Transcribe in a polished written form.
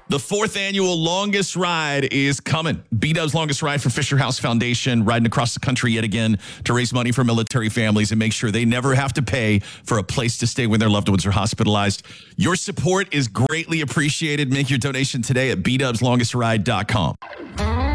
The fourth annual longest ride is coming. B-Dub's longest ride for Fisher House Foundation, riding across the country yet again to raise money for military families and make sure they never have to pay for a place to stay when their loved ones are hospitalized. Your support is greatly appreciated. Make your donation today at bdubslongestride.com.